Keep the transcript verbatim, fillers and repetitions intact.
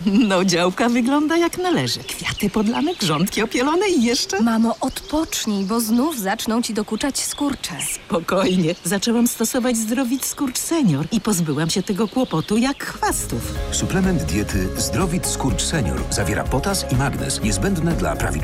No, działka wygląda jak należy. Kwiaty podlane, grządki opielone i jeszcze... Mamo, odpocznij, bo znów zaczną ci dokuczać skurcze. Spokojnie. Zaczęłam stosować Zdrowit Skurcz Senior i pozbyłam się tego kłopotu jak chwastów. Suplement diety Zdrowit Skurcz Senior zawiera potas i magnez niezbędne dla prawidłowego